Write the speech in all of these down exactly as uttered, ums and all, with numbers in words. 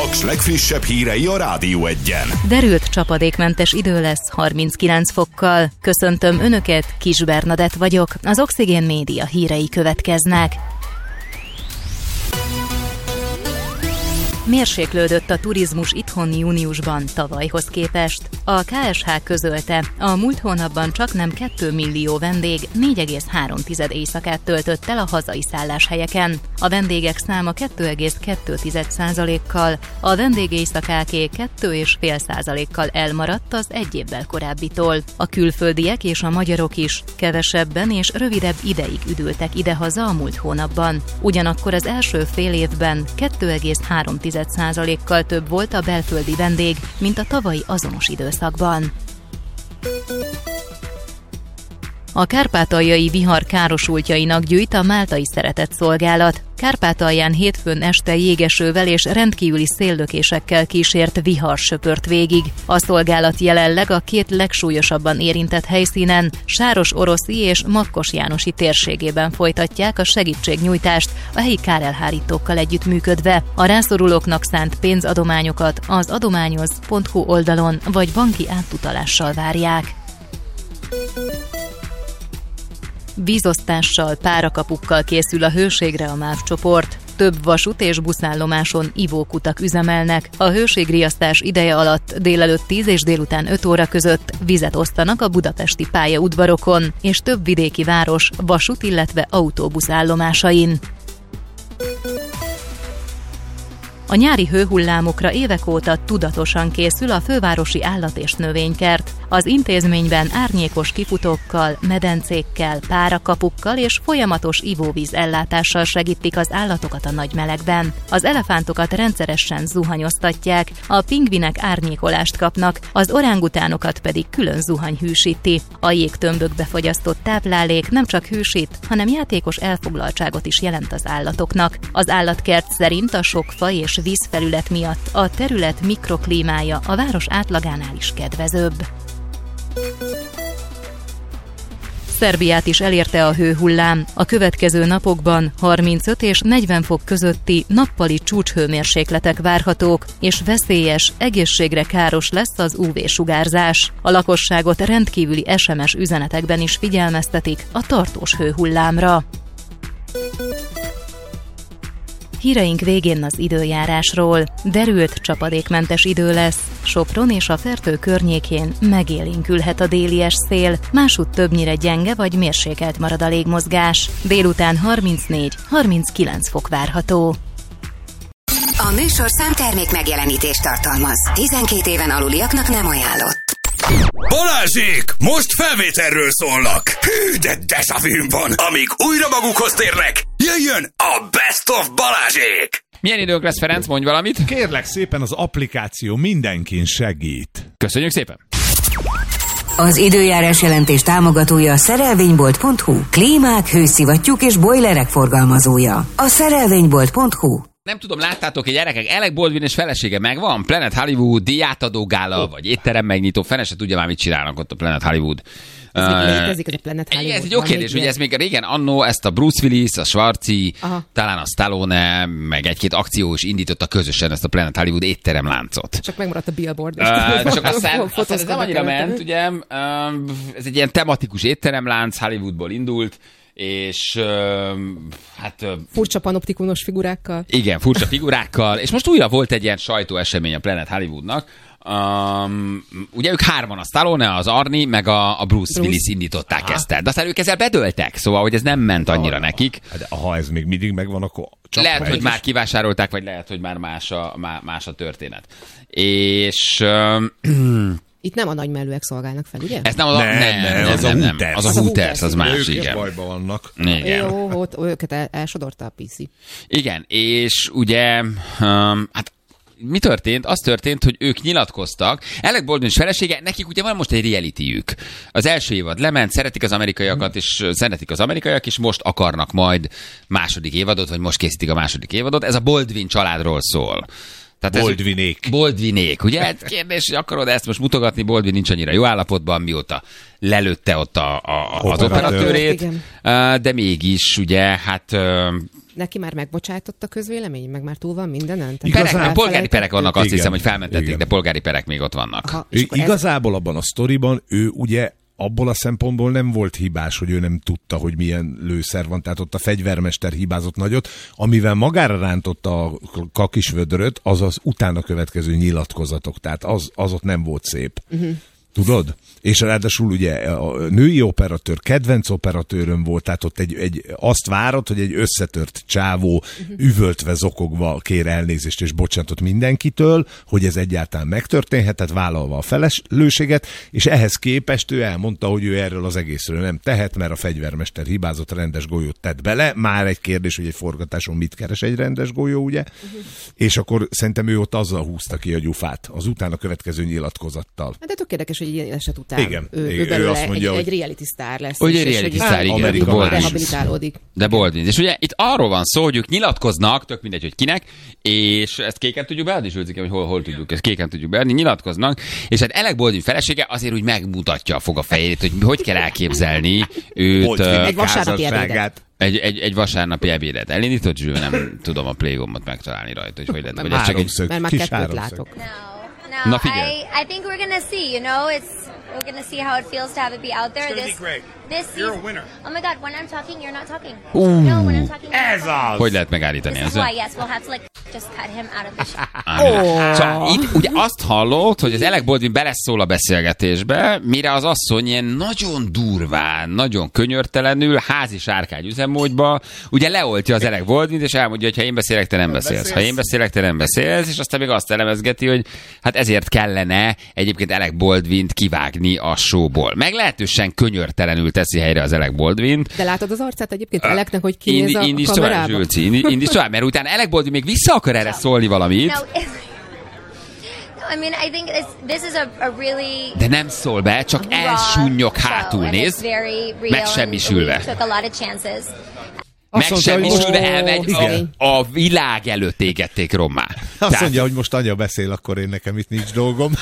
Paks legfrissebb hírei a Rádió Egyen. Derült csapadékmentes idő lesz harminckilenc fokkal. Köszöntöm Önöket, Kis Bernadett vagyok. Az Oxigén Média hírei következnek. Mérséklődött a turizmus itthon júniusban tavalyhoz képest. A ká es há közölte, a múlt hónapban csaknem két millió vendég négy egész három éjszakát töltött el a hazai szálláshelyeken. A vendégek száma két egész kettő százalékkal, a vendégéjszakáké két egész öt százalékkal elmaradt az egy évvel korábbitól. A külföldiek és a magyarok is kevesebben és rövidebb ideig üdültek idehaza a múlt hónapban. Ugyanakkor az első fél évben két egész három százalékkal több volt a belföldi vendég, mint a tavalyi azonos időszakban. A kárpátaljai vihar károsultjainak gyűjt a Máltai Szeretetszolgálat. Kárpátalján hétfőn este jégesővel és rendkívüli széllökésekkel kísért vihar söpört végig. A szolgálat jelenleg a két legsúlyosabban érintett helyszínen, Sáros-Oroszi és Makkos Jánosi térségében folytatják a segítségnyújtást a helyi kárelhárítókkal együttműködve. A rászorulóknak szánt pénzadományokat az adományoz pont hu oldalon vagy banki átutalással várják. Vízosztással, párakapukkal készül a Hőségre a MÁV csoport. Több vasút és buszállomáson ivókutak üzemelnek. A hőségriasztás ideje alatt délelőtt tíz és délután öt óra között vizet osztanak a budapesti pályaudvarokon és több vidéki város vasút, illetve autóbuszállomásain. A nyári hőhullámokra évek óta tudatosan készül a fővárosi állat- és növénykert. Az intézményben árnyékos kifutókkal, medencékkel, párakapukkal és folyamatos ivóvíz ellátással segítik az állatokat a nagy melegben. Az elefántokat rendszeresen zuhanyoztatják, a pingvinek árnyékolást kapnak, az orángutánokat pedig külön zuhany hűsíti. A jégtömbökbe fogyasztott táplálék nem csak hűsít, hanem játékos elfoglaltságot is jelent az állatoknak. Az állatkert szerint a sok faj és vízfelület miatt a terület mikroklímája a város átlagánál is kedvezőbb. Szerbiát is elérte a hőhullám. A következő napokban harmincöt és negyven fok közötti nappali csúcshőmérsékletek várhatók, és veszélyes, egészségre káros lesz az ú vé-sugárzás. A lakosságot rendkívüli es em es üzenetekben is figyelmeztetik a tartós hőhullámra. Híreink végén az időjárásról. Derült csapadékmentes idő lesz. Sopron és a Fertő környékén megélénkülhet a délies szél, másútt többnyire gyenge vagy mérsékelt marad a légmozgás. Délután harmincnégy harminckilenc fok várható. A műsor számtermék megjelenítést tartalmaz. tizenkét éven aluliaknak nem ajánlott. Balázsék! Most felvételről szólnak! Hű, de dejavűm van! Amíg újra magukhoz térnek, jöjjön a Best of Balázsék! Milyen időnk lesz, Ferenc? Mondj valamit! Kérlek szépen, az applikáció mindenkin segít. Köszönjük szépen! Az időjárás jelentés támogatója a szerelvénybolt pont hu. Klímák, hőszivattyúk és bojlerek forgalmazója. A szerelvénybolt pont hu. Nem tudom, láttátok, hogy gyerekek, Alec Baldwin és felesége megvan? Planet Hollywood, díjátadó gála, vagy étterem megnyitó, fene se tudja már, mit csinálnak ott a Planet Hollywood. Ez még létezik, hogy a Planet Hollywood. Ez egy jó kérdés, hogy ez még régen annó ezt a Bruce Willis, a Schwarzi, Aha. talán a Stallone, meg egy-két akció is indította közösen ezt a Planet Hollywood étteremláncot. Csak megmaradt a billboard. Uh, csak aztán, aztán ez nem annyira ment, ugye, uh, ez egy ilyen tematikus étteremlánc, Hollywoodból indult, és uh, hát... Uh, furcsa panoptikunos figurákkal. Igen, furcsa figurákkal, és most újra volt egy ilyen sajtóesemény a Planet Hollywoodnak. Um, ugye ők hárman, a Stallone, az Arnie, meg a, a Bruce, Bruce Willis indították Aha. ezt. De aztán ők ezzel bedöltek, szóval, hogy ez nem ment annyira ha, nekik. De ha ez még mindig megvan, akkor csak lehet, hogy már kivásárolták, vagy lehet, hogy már más a, más a történet. És... Um, itt nem a nagymellőek szolgálnak fel, ugye? Ez nem az a, nem, nem, nem, nem, az, nem, a nem. az a Hooters, az más, ők igen. bajban vannak. Igen. Jó, ott, őket el, elsodorta a pé cé. Igen, és ugye, um, hát mi történt? Az történt, hogy ők nyilatkoztak. Alec Baldwin felesége, nekik ugye van most egy realityjük. Az első évad lement, szeretik az amerikaiakat, és szeretik az amerikaiak, és most akarnak majd második évadot, vagy most készítik a második évadot. Ez a Baldwin családról szól. Tehát Baldwinék. Ez, Baldwinék, ugye? Hát kérdés, hogy akarod ezt most mutogatni, Baldwin nincs annyira jó állapotban, mióta lelőtte ott a, a, az operatőrét, de mégis, ugye, hát neki már megbocsájtott a közvélemény, meg már túl van mindenen? Perek, meg polgári perek vannak, azt Igen. hiszem, hogy felmentették, Igen. de polgári perek még ott vannak. Aha, Ő, és ez... igazából abban a sztoriban ő ugye abból a szempontból nem volt hibás, hogy ő nem tudta, hogy milyen lőszer van, tehát ott a fegyvermester hibázott nagyot, amivel magára rántotta a kakis vödröt, az az utána következő nyilatkozatok, tehát az, az ott nem volt szép. Uh-huh. Tudod? És ráadásul ugye a női operatőr, kedvenc operatőröm volt, tehát ott egy, egy, azt várod, hogy egy összetört csávó uh-huh. üvöltve, zokogva kér elnézést és bocsánatot mindenkitől, hogy ez egyáltalán megtörténhetett, vállalva a felelősséget, és ehhez képest ő elmondta, hogy ő erről az egészről nem tehet, mert a fegyvermester hibázott, rendes golyót tett bele. Már egy kérdés, hogy egy forgatáson mit keres egy rendes golyó, ugye? Uh-huh. És akkor szerintem ő ott azzal húzta ki a gyufát, az utána következő nyilatkozattal. De tök érdekes, hogy ilyen eset után Igen, ő, igen, ő belőle ő azt mondja, egy, hogy- egy reality sztár lesz. Hogy és- egy és reality egy- sztár, igen, Amerika Baldwin. rehabilitálódik. De Baldwin. És ugye itt arról van szó, hogy ők nyilatkoznak, tök mindegy, hogy kinek, és ezt kéken tudjuk beadni, és hogy hol, hol tudjuk, ezt kéken tudjuk beadni, nyilatkoznak, és hát Alec Baldwin felesége azért úgy megmutatja a fogafejét, hogy hogy kell elképzelni őt. Baldwin ö, Egy vasárnapi házasságát. Egy, egy, egy vasárnapi ebédet elindított, Zsül, nem tudom a playgomot megtalálni rajta, hogy hogy lehet. Vagy ez csak egy... Háromszög, Mert már kis kettőt háromszög. látok. No, no. Na, figyelj. I, I think we're gonna see. You know, it's we're gonna see how it feels to have it be out there. It's gonna this, be great. This You're a season- winner. Oh my God! When I'm talking, you're not talking. No, when I'm talking, you're not talking. Hogy lehet megállítani This is ezzel? why. Yes, we'll have to like just cut him out of the show. Oh. Szóval itt ugye azt hallott, hogy az Alec Baldwin beleszól a beszélgetésbe, mire az asszony ilyen nagyon durván, nagyon könyörtelenül, házi sárkány üzemmódba, ugye leoltja az Alec Baldwint, és elmondja, hogy ha én beszélek, te nem beszélsz. Ha én beszélek, te nem beszélsz, és aztán még azt elemezgeti, hogy hát ezért kellene egyébként Alec Baldwint kivágni a showból. Meglehetősen könyörtelenül teszi helyre az Alec Baldwint. De látod az arcát egyébként Aleknek, hogy kinéz Indi, a indíts tovább, kamerába? Zsülci, indi- indíts tovább, mert utána Alec Baldwin még vissza akar erre szólni valamit, No, no, I mean, I think this, this is a, a really de nem szól be, csak raw elsunnyog show, hátul, and it's néz, very real, megsemmisülve. and we took a lot of chances. Azt mondta, hogy Megsemmisülve most- elmegy, Igen. a, a világ előtt égették rommá. Azt Tehát- mondja, hogy most anya beszél, akkor én nekem itt nincs dolgom.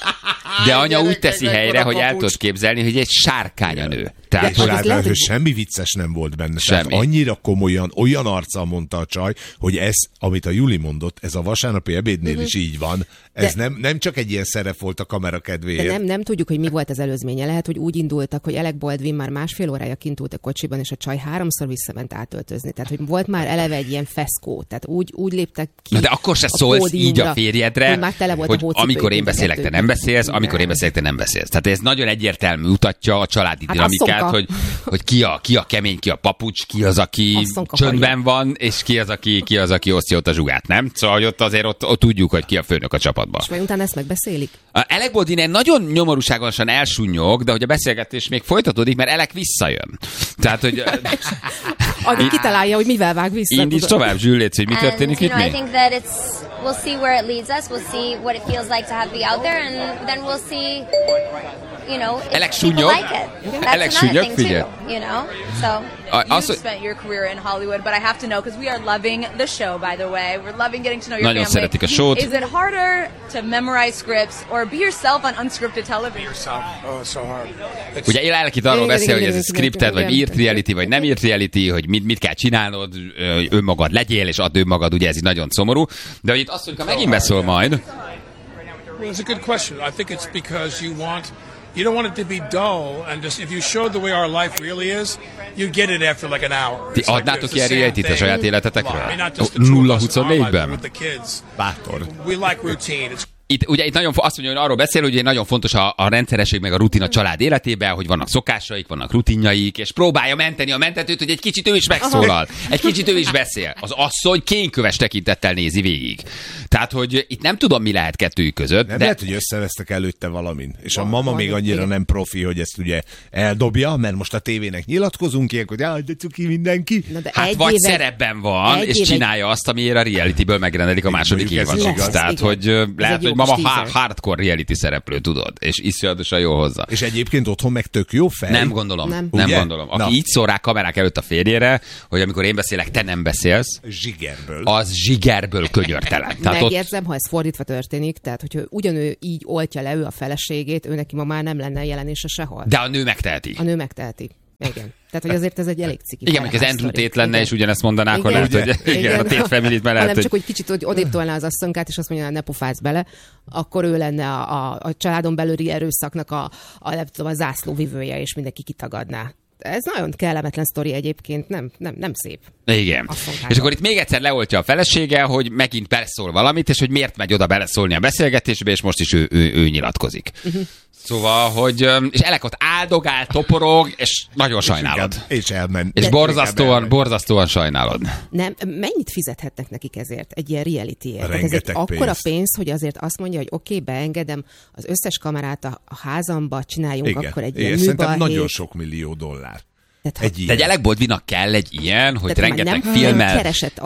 De anya úgy gyerekek, teszi mekkora helyre, hogy el kapucs. tudod képzelni, hogy egy sárkány a nő. Tehát, És hogy ráadásul semmi vicces nem volt benne. Semmi. Tehát annyira komolyan, olyan arccal mondta a csaj, hogy ez, amit a Juli mondott, ez a vasárnapi ebédnél Mhm. is így van. Ez De- nem, nem csak egy ilyen szerep volt a kamera kedvéért. De nem, nem tudjuk, hogy mi volt az előzménye. Lehet, hogy úgy indultak, hogy Alec Baldwin már másfél órája kint ült a kocsiban, és a csaj háromszor visszament átöltözni. Tehát, hogy volt már eleve egy ilyen feszkó. Tehát úgy, úgy léptek ki. Na de akkor se a szólsz pódiumra, így a férjedre, hogy már tele volt hogy a hócipőjük amikor én mind a beszélek, te nem kettőjük. beszélsz, amikor én beszélek, te nem beszélsz. Tehát ez nagyon egyértelmű mutatja a családi Hát dinamikát, asszonka. hogy, hogy ki, a, ki a kemény, ki a papucs, ki az, aki Asszonka csöndben van, és ki az, aki, ki az, aki osztja ott a zsugát, nem? Szóval hogy ott azért ott, ott tudjuk, hogy ki a főnök a csapatban. És majd utána ezt megbeszélik? A Alec Baldwin nagyon nyomorúságosan elsunnyog, de hogy a beszélgetés még folytatódik, mert Alec visszajön. Tehát, hogy Aki kitalálja, hogy mivel vág vissza. indíts tudod. tovább, Zsül, légy, hogy mi történik and, you itt know, I mi? think that it's we'll see where it leads us. We'll see what it feels like to have to be out there, and then we'll see, you know, if Alex people Sunyog. like it. That's Alex another Sunyog, thing figyelj. too, you know. So A- You've az, hogy- spent your career in Hollywood, but I have to know, because we are loving the show, by the way. We're loving getting to know your Nagyon family. szeretik a showt. Is it harder to memorize scripts or be yourself on unscripted television? Oh, it's so hard. It's, Ugye Alec itt arról Igen, beszél, igen, hogy ez igen, egy scripted, igen, vagy igen. írt reality, vagy nem írt reality, hogy mit, mit kell csinálnod, ö, önmagad legyél, és add önmagad, ugye ez így nagyon szomorú. De hogy itt azt mondjuk, ha megint beszól majd, well, it's a good question. I think it's because you want, you don't want it to be dull, and just if you show the way our life really is, you get it after like an hour. ti It's like adnátok it's the ilyen same reality-t a thing. saját I életetekről? mean, not just the two nulla of us in our life, but huszonnégyben? with the kids. Bátor. We like routine. It's Itt, ugye itt nagyon, fo- azt mondja, hogy arról beszél, hogy ugye nagyon fontos a, a rendszeresség meg a rutin a család életében, hogy vannak szokásaik, vannak rutinjaik, és próbálja menteni a mentetőt, hogy egy kicsit ő is megszólal. Egy kicsit ő is beszél. Az asszony kénköves tekintettel nézi végig. Tehát, hogy itt nem tudom, mi lehet kettőjük között. Nem de lehet, hogy összevesztek előtte valamin. És a mama még annyira nem profi, hogy ezt ugye eldobja, mert most a tévének nyilatkozunk ilyenkor, hogy jaj, de cuki mindenki. Na de Hát egy vagy éve- szerepben van, egy és éve- csinálja azt, amiért a realityből megrendelik a második Mondjuk ez is évadot. igaz. Tehát, Igen. hogy ö, Ez lehet, egy hogy jó mama kis ha- teaser. hardcore reality szereplő, tudod, és iszonyatosan jó hozzá. És egyébként otthon meg tök jó fej. Nem gondolom, nem, Nem. nem Ugye? gondolom. Aki Na. így szól rá kamerák előtt a férjére, hogy amikor én beszélek, te nem beszélsz, Zsigerből. az zsigerből könyörtelen. Tehát ott, Megjegyzem, ha ez fordítva történik, tehát hogyha ugyanő így oltja le ő a feleségét, ő neki ma már nem lenne jelenése sehol. de a nő megteheti. A nő megteheti. Igen. Tehát, hogy azért ez egy elég ciki. Igen, meg az Andrew Tate lenne, és ugyanezt mondaná, akkor lehet, hogy igen, igen, a Tate Family-t már lehet, hanem hogy... csak, hogy kicsit hogy odéptolná az asszonyát, és azt mondja, ne pofázz bele, akkor ő lenne a, a, a családon belüli erőszaknak a, a, a, a zászlóvivője, és mindenki kitagadná. Ez nagyon kellemetlen sztori egyébként, nem, nem, nem szép. Igen. És akkor itt még egyszer leoltja a felesége, hogy megint beleszól valamit, és hogy miért megy oda beleszólni a beszélgetésbe, és most is ő, ő, ő nyilatkozik. Uh-huh. Szóval, hogy és Elek ott áldogál, toporog, és nagyon sajnálod. És, és elmen. És borzasztóan, borzasztóan sajnálod. Nem, mennyit fizethetnek nekik ezért egy ilyen reality-ért? Ez egy pénzt. akkora pénz, hogy azért azt mondja, hogy oké, okay, beengedem az összes kamerát a, a házamba, csináljunk igen. akkor egy ilyen műbalhét. Szerintem nagyon sok millió dollár. Egy De egy Elek Baldwinnak kell egy ilyen, hogy tehát rengeteg filmmel,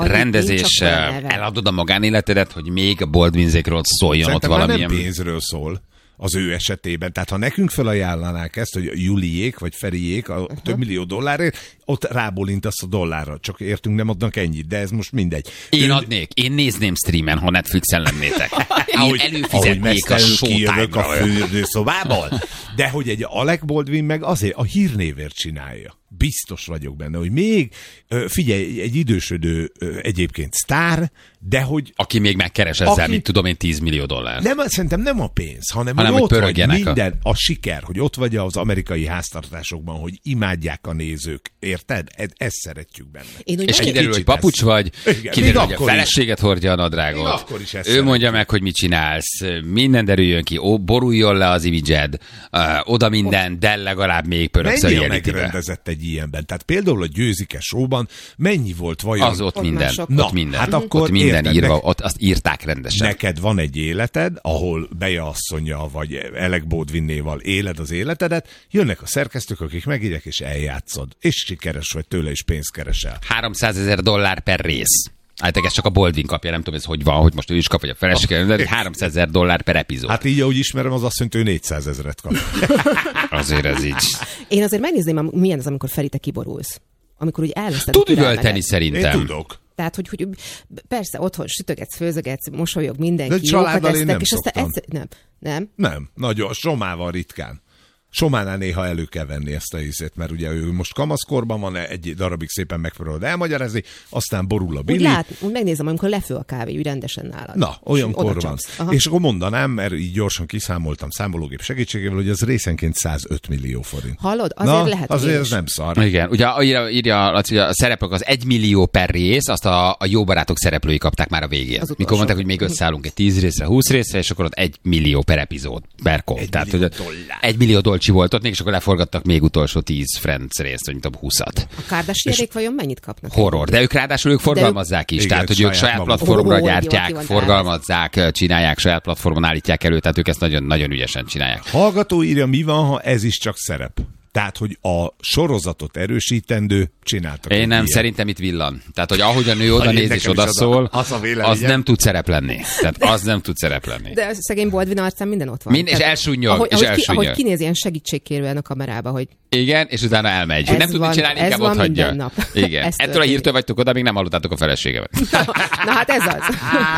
rendezéssel eladod a magánéletedet, hogy még a Baldwinzékről szóljon szerintem ott valamilyen... nem pénzről szól az ő esetében. Tehát ha nekünk felajánlanák ezt, hogy Juliék vagy Feriék a uh-huh. több millió dollárért, ott rábólintasz a dollárra. Csak értünk, nem adnak ennyit, de ez most mindegy. Én Ön... adnék, én nézném streamen, ha Netflixen lennétek. Én előfizetnék a Showtime-ra. A fürdőszobából. De hogy egy Alec Baldwin meg azért a hírnévért csinálja. Biztos vagyok benne, hogy még, figyelj, egy idősödő egyébként sztár, de hogy... Aki még megkeres ezzel, aki... mit tudom én, tíz millió dollár. Nem, szerintem nem a pénz, hanem, hanem hogy hogy ott vagy minden, a... a siker, hogy ott vagy az amerikai háztartásokban, hogy imádják a nézők, érted? Ez, ezt szeretjük benne. Én és kiderül, hogy papucs vagy, igen, kiderül, hogy a feleséget is. Hordja a nadrágot, ő szeretjük. Mondja meg, hogy mit csinálsz, minden derüljön ki, ó, boruljon le az imidzsed, uh, oda minden, de legalább még pöröksz a realitybe. Megrendezett egy ilyenben. Tehát például a Győzike Showban mennyi volt vajon? Az ott, ott minden. Na, ott minden. Hát akkor ott minden érted, írva, nek- ott azt írták rendesen. Neked van egy életed, ahol Beja asszonya vagy Alec Baldwinnéval éled az életedet, jönnek a szerkesztők, akik megírják, és eljátszod. És sikeres vagy tőle, és pénzt keresel. háromszázezer dollár per rész. Hát ez csak a Baldwin kapja, nem tudom, ez hogy van, hogy most ő is kap, vagy a felesége, de háromszázezer dollár per epizód. Hát így, ahogy ismerem, az azt mondja, hogy ő négyszázezret kap. Azért ez így. Én azért megnézném, milyen az, amikor Feri, te kiborulsz. Amikor úgy elveszted Tud üvölteni szerintem. Én tudok. Tehát, hogy, hogy persze otthon sütögetsz, főzögetsz, mosolyog mindenki, de jókat esznek, és aztán egyszer... Nem, nem. Nem, nagyon, Somával ritkán. Sománál néha elő kell venni ezt a ízét, mert ugye ő most kamaszkorban van, egy darabig szépen megpróbálod elmagyarázni, aztán borul a Billy. Úgy lát, úgy megnézem, amikor lefő a kávé, úgy rendesen nálad. Na, olyankor van. És akkor mondanám, mert így gyorsan kiszámoltam számológép segítségével, hogy az részenként százöt millió forint. Hallod? Azért Na, lehet. Azért ez nem szar. Igen, ugye írja, írja Laci, a szereplők az egy millió per rész, azt a, a Jó Barátok szereplői kapták már a végén. Mikor mondták, hogy még összeállunk egy tíz részre, húsz részre, és akkor ott egy millió per epizód, per kop. Tehát, hogy egy millió dolcsi volt ott, és akkor leforgattak még utolsó tíz Friends részt, vagy tudom, húszat. A Kardashianék vajon mennyit kapnak? Horror, de ők ráadásul ők forgalmazzák is, igen, tehát hogy ők saját platformra oh, gyártják, forgalmazzák, elvesz. Csinálják, saját platformon állítják elő, tehát ők ezt nagyon, nagyon ügyesen csinálják. Hallgató írja, mi van, ha ez is csak szerep? Tehát, hogy a sorozatot erősítendő csináltak. Én nem, ilyen. Szerintem itt villan. Tehát, hogy ahogy a nő oda néz és odaszól, az, az nem tud szerep lenni. Tehát az nem tud szerep lenni. De szegény Baldwin arcán minden ott van. Mind, és elsúnyog. Ahogy, és ahogy, elsúnyog. Ki, ahogy kinéz ilyen segítségkérően a kamerába, hogy... Igen, és utána elmegy. Ez nem tud mit csinálni, inkább ott hagyja. Igen. Ettől a hírtől vagytok oda, még nem hallottátok a feleségemet. Na hát ez az.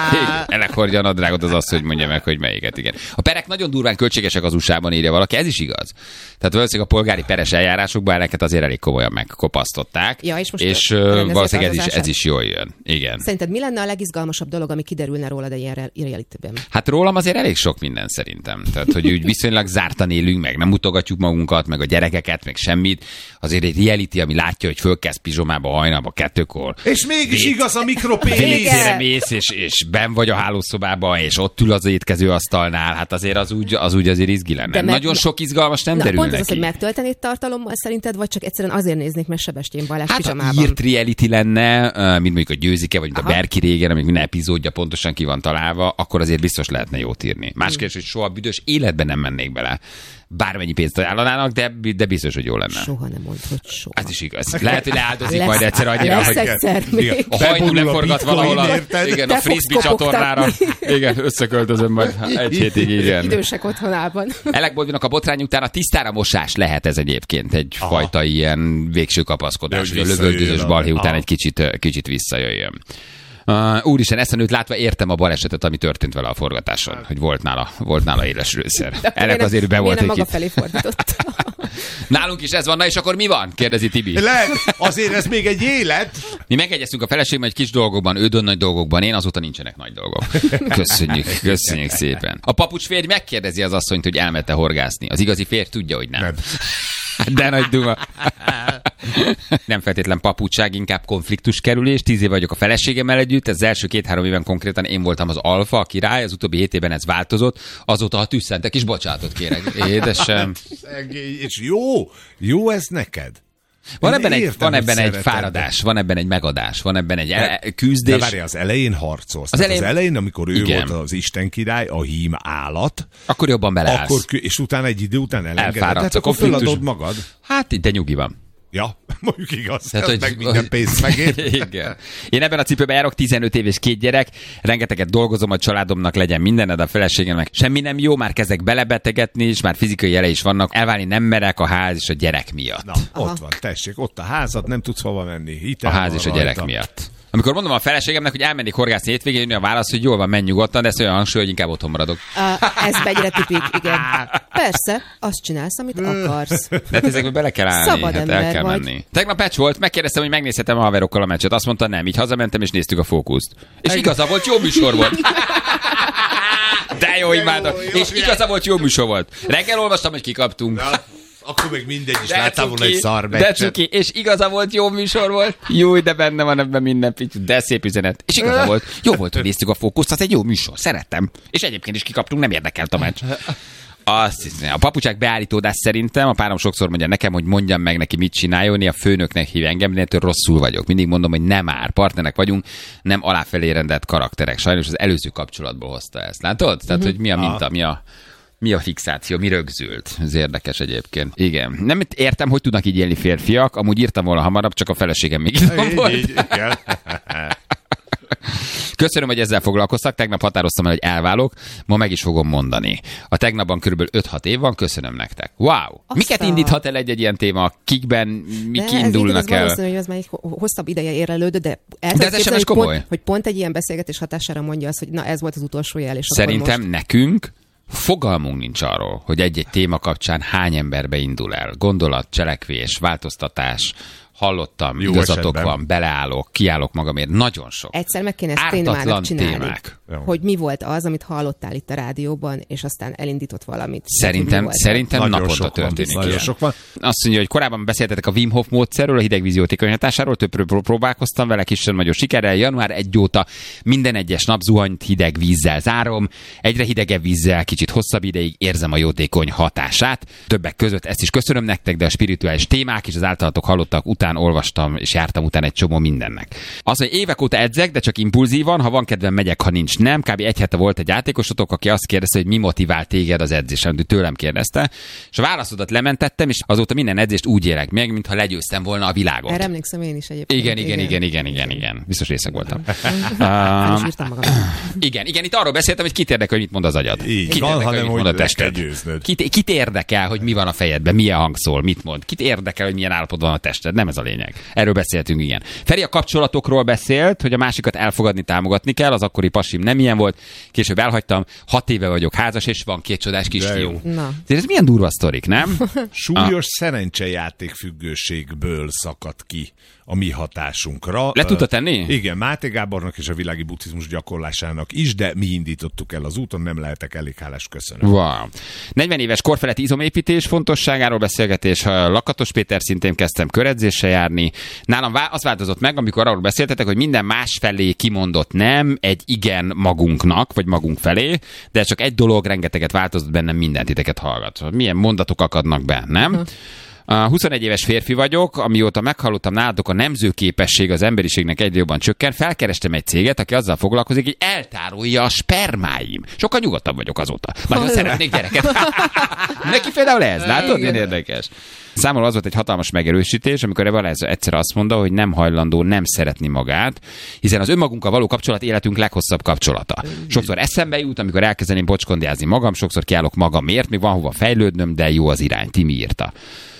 Ennek hordja a nadrágot az az, hogy mondja meg, hogy melyiket. Igen. A perek nagyon durván költségesek az u es á-ban, írja valaki, ez is igaz. Tehát valószínűleg a polgári peres eljárásokban eleket azért elég komolyan megkopasztották. Ja, és most és valószínűleg ez is, ez is jól jön. Igen. Szerinted mi lenne a legizgalmasabb dolog, ami kiderülne rólad egy ilyen realityben? Hát rólam azért elég sok minden szerintem. Tehát, hogy úgy viszonylag zártan élünk, meg nem mutogatjuk magunkat, meg a gyerekeket, meg semmit. Azért egy reality, ami látja, hogy fölkezd pizsomába hajnalba kettőkor. És mégis Vét, igaz a mikropénz. mész, és, és benn vagy a hálószobában, és ott ül az étkező asztalnál. Hát azért az úgy, az úgy azért izgi lenne. Meg, nagyon sok izgalmas nem na, derül pont neki. Az, hogy megtöltenéd tartalommal szerinted, vagy csak egyszerűen azért néznék, mert Sebestyén Balázs hát, pizsamában? Hát írt reality lenne, mint mondjuk a Győzike, vagy a Berki régen, amik minden epizódja pontosan ki van találva, akkor azért biztos lehetne jót írni. Más kérdés, hogy soha büdös életben nem mennék bele. Bármennyi pénzt ajánlanának, de, de biztos, hogy jó lenne. Soha nem mondd, hogy soha. Ez is igaz. Lehet, hogy leáldozik lesz, majd egyszer annyira, lesz hogy egyszer még. a hajnú leforgat valahol a, igen, a frisbee csatornára. Igen, összeköltözöm majd egy hétig, igen. Idősek otthonában. Alec Baldwinnak a botrány után a tisztára mosás lehet ez egyébként egyfajta ilyen végső kapaszkodás, hogy a lövöldözős balhé után egy kicsit, kicsit visszajöjjön. Uh, úristen, eszenőt látva értem a balesetet, ami történt vele a forgatáson, hogy volt nála, volt nála éles lőszer. Ennek azért be volt egy maga felé fordított. Nálunk is ez van, na és akkor mi van? Kérdezi Tibi. Lehet, azért ez még egy élet. Mi megegyeztünk a feleségem egy kis dolgokban, ő dönt nagy dolgokban, én azóta nincsenek nagy dolgok. Köszönjük, köszönjük szépen. A papucs férj megkérdezi az asszonyt, hogy elmette horgászni. Az igazi férj tudja, hogy nem. nem. De nagy duma. Nem feltétlen papucság, inkább konfliktuskerülés. Tíz év vagyok a feleségemmel együtt, az első két-három éven konkrétan én voltam az alfa, a király, az utóbbi hét évben ez változott, azóta ha tüsszentek is, bocsánatot kérek. Édesem. És jó, jó ez neked. Van ebben, egy, van ebben egy fáradás, van ebben egy megadás, van ebben egy el, küzdés. De várj, az elején harcolsz. Az elején, az elején, amikor ő igen. volt az Isten király, a hím állat. Akkor jobban beleállsz. Akkor, és utána egy idő után elengeded. Akkor föladod magad. Hát, de nyugi van. Ja, mondjuk igaz. Tehát, hogy, meg minden pénzt megér. Igen. Én ebben a cipőben járok, tizenöt év és két gyerek, rengeteget dolgozom, a családomnak legyen mindened, a feleségemnek semmi nem jó, már kezdek belebetegedni, és már fizikai jele is vannak. Elválni nem merek a ház és a gyerek miatt. Na, Aha. ott van, tessék, ott a házad, nem tudsz hova menni. Hitel a ház és a gyerek rajta. Miatt. Amikor mondom a feleségemnek, hogy elmennék horgászni hétvégén, jönni a válasz, hogy jól van, menj nyugodtan, de ez olyan hangsúly, hogy inkább otthon maradok. Uh, ez egyre tipik, igen. Persze, azt csinálsz, amit akarsz. De hát ezekbe bele kell állni, Szabad hát el kell vagy. menni. Tegnap meccs volt, megkérdeztem, hogy megnézhetem a haverokkal a meccset. Azt mondta nem, így hazamentem és néztük a Fókuszt. És igaza volt, jó műsor volt. De jó, imádom. És igaza volt, jó műsor volt. Reggel olvastam, hogy kikaptunk. Akkor még mindegy is láttál volna egy szar meccset. De cuki, és igaza volt, jó műsor volt. Jó, de benne van ebben minden picit, de szép üzenet. És igaza volt, jó volt, hogy néztük a Fókuszt, az egy jó műsor, szerettem. És egyébként is kikaptunk, nem érdekelt a meccs. Azt hiszem, a papucsák beállítódás szerintem, a párom sokszor mondja nekem, hogy mondjam meg neki, mit csináljon, én a főnöknek hív engem, mindentől rosszul vagyok. Mindig mondom, hogy nem már, partnerek vagyunk, nem aláfelé rendelt karakterek. Sajnos az előző kapcsolatból hozta ezt. Látod? Tehát, mm-hmm. hogy mi a minta, mi a... Mi a fixáció, mi rögzült? Ez érdekes egyébként. Igen. Nem értem, hogy tudnak így élni férfiak, amúgy írtam volna hamarabb, csak a feleségem még itt volt. Így, igen. Köszönöm, hogy ezzel foglalkoztak. Tegnap határoztam el, hogy elválok. Ma meg is fogom mondani. A tegnapban körülbelül öt-hat év van. Köszönöm nektek. Wow! Aztán... Miket indíthat el egy-egy ilyen téma? Kikben mik de indulnak el? Valószínű, hogy ez már egy hosszabb ideje érlelődő, de, de ez képzelni, hogy, komoly. Pont, hogy pont egy ilyen beszélgetés hatására mondja azt, hogy na ez volt az utolsó jel. És szerintem most... nekünk fogalmunk nincs arról, hogy egy-egy téma kapcsán hány emberbe indul el. Gondolat, cselekvés, változtatás, hallottam, jó igazatok esetben. Van, beleállok, kiállok magamért. Nagyon sok. Egyszer meg kéne ezt témának csinálni, témák. Hogy mi volt az, amit hallottál itt a rádióban, és aztán elindított valamit. Szerintem, szerintem naponta történik van, ilyen. Sok van. Azt mondja, hogy korábban beszéltetek a Wim Hof módszerről, a hidegvíz jótékony hatásáról, többről próbálkoztam vele, kisebb nagyobb sikerrel. január elseje óta minden egyes nap zuhanyt hideg vízzel zárom, egyre hidegebb vízzel, kicsit hosszabb ideig érzem a jótékony hatását. Többek között ezt is köszönöm nektek, de a spirituális témák és az általatok hallottak után olvastam és jártam után egy csomó mindennek. Az, hogy évek óta edzek, de csak impulzívan, ha van kedvem, megyek, ha nincs, nem. Kb. Egy hete volt egy játékosotok, aki azt kérdezte, hogy mi motivál téged az edzésen, tőlem kérdezte, és a válaszodat lementettem, és azóta minden edzést úgy élek meg, mintha legyőztem volna a világot. Erre emlékszem én is egyébként. Igen, igen, igen, igen, igen, igen. Biztos részeg voltam. uh, igen, igen, itt arról beszéltem, hogy kit érdekel, hogy mit mond az agyad. Így, kit érdekel, hogy mit mond a tested. Kit, kit érdekel, hogy mi van a fejedben, milyen hang szól, mit mond. Kit érdekel, hogy milyen állapotban van a tested. Nem ez a lényeg. Erről beszéltünk, igen. Feri a kapcsolatokról beszélt, hogy a másikat elfogadni, támogatni kell, az akkori pasim nem ilyen volt. Később elhagytam, hat éve vagyok házas, és van két csodás kisfiú. Ez milyen durva sztorik, nem? Súlyos szerencsejáték függőségből szakadt ki a mi hatásunkra. Le tudta tenni? Igen, Máté Gábornak és a világi buddhizmus gyakorlásának is, de mi indítottuk el az úton, nem lehetek elég hálás, köszönöm. Wow. negyven éves korfeletti izomépítés fontosságáról beszélgetés, Lakatos Péter szintén kezdtem köredzéssel járni. Nálam az változott meg, amikor arról beszéltetek, hogy minden más felé kimondott nem, egy igen magunknak, vagy magunk felé, de csak egy dolog rengeteget változott bennem, mindent titeket hallgat. Milyen mondatok akadnak be, nem? Hm. Uh, huszonegy éves férfi vagyok, amióta meghallottam nálatok, a nemzőképesség az emberiségnek egyre jobban csökken, felkerestem egy céget, aki azzal foglalkozik, hogy eltárolja a spermáim. Sokkal nyugodtabb vagyok azóta. Nagyon szeretnék gyereket. Neki például ez, látod? Milyen érdekes. Számomra az volt egy hatalmas megerősítés, amikor Evalázsa egyszer azt mondta, hogy nem hajlandó nem szeretni magát, hiszen az önmagunkkal való kapcsolat életünk leghosszabb kapcsolata. Sokszor eszembe jut, amikor elkezdeném bocskondiázni magam, sokszor kiállok magamért, még van hova fejlődnöm, de jó az irány. Timi írta.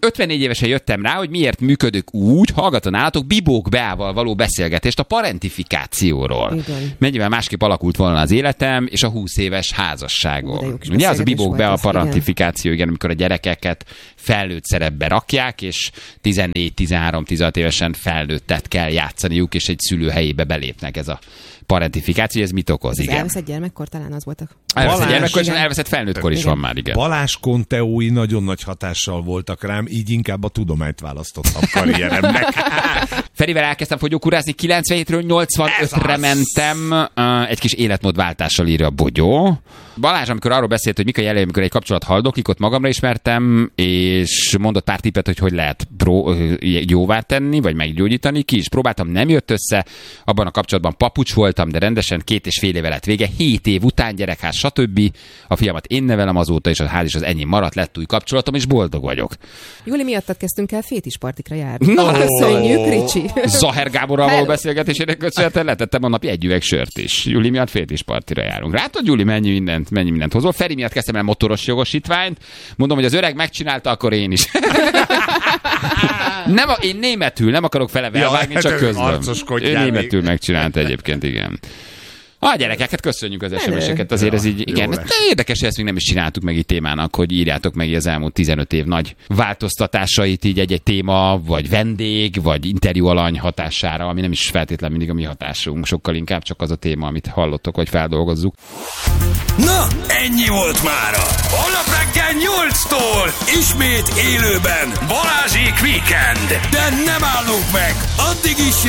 ötvennégy évesen jöttem rá, hogy miért működök úgy, hallgatom nálatok Bibók Beával való beszélgetést a parentifikációról. Igen. Mennyivel másképp alakult volna az életem, és a húsz éves házasságom. Ugye az a Bibók Bea a parentifikáció, igen, amikor a gyerekeket felnőtt szerepbe rakják, és tizennégy, tizenhárom, tizenhat évesen felnőttet kell játszaniuk, és egy szülő helyébe belépnek. Ez a parentifikáció, ez mit okoz, igen. Elveszett gyermekkor talán az voltak. Elveszett gyermekkor, és elveszett felnőttkor is van már, igen. Balázs Conteói nagyon nagy hatással voltak rám, így inkább a tudományt választottam karrieremnek. Ferivel elkezdtem fogyókúrázni, kilencvenhétről nyolcvanötre mentem, egy kis életmódváltással írja Bogyó. Balázs, amikor arról beszélt, hogy mik a jelei, amikor egy kapcsolat haldoklik, ott magamra ismertem, és mondott pár tippet, hogy hogy lehet pró- jóvá tenni, vagy meggyógyítani. Ki is próbáltam, nem jött össze. Abban a kapcsolatban papucs voltam, de rendesen két és fél éve lett vége. Hét év után gyerekház, stb. A fiamat én nevelem azóta, és a ház is az enyém maradt, lett új kapcsolatom, és boldog vagyok. Júli, miattad kezdtünk el fétispartikra járni. Na, köszönjük, Ricsi. Zaher Gáborral való beszélgetésének köszönhetően letettem a napi egy üveg sört is. Júli miatt fétispartira járunk. Látod, Júli, mennyi mindent, mennyi mindent hozol. Feri miatt kezdtem el motoros jogosítványt. Mondom, hogy az öreg megcsinálta, akkor én is. Nem, a, én németül, nem akarok felevel vágni, ja, csak közben. Ő németül megcsinálta egyébként, igen. A gyerekeket köszönjük az es em es-eket, azért ez így, igen, ez érdekes, hogy ezt még nem is csináltuk meg itt témának, hogy írjátok meg az elmúlt tizenöt év nagy változtatásait így egy-egy téma, vagy vendég, vagy interjú alany hatására, ami nem is feltétlen mindig a mi hatásunk, sokkal inkább csak az a téma, amit hallottok, vagy feldolgozzuk. Na, ennyi volt mára. Holnap reggel nyolctól ismét élőben Balázsék Weekend. De nem állunk meg, addig is